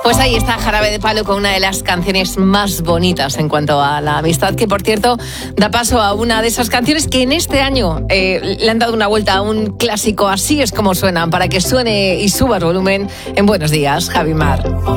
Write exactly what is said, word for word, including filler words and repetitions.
Pues ahí está Jarabe de Palo con una de las canciones más bonitas en cuanto a la amistad, que por cierto da paso a una de esas canciones que en este año eh, le han dado una vuelta a un clásico. Así es como suenan, para que suene y suba el volumen en Buenos Días, Javi Mar.